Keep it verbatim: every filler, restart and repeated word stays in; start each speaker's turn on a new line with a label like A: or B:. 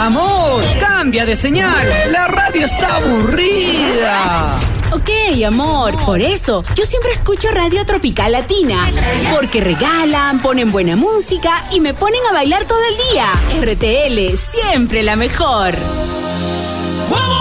A: Amor, cambia de señal. La radio está aburrida.
B: Ok, amor, por eso yo siempre escucho Radio Tropical Latina, porque regalan, ponen buena música y me ponen a bailar todo el día. R T L, siempre la mejor.
C: ¡Vamos!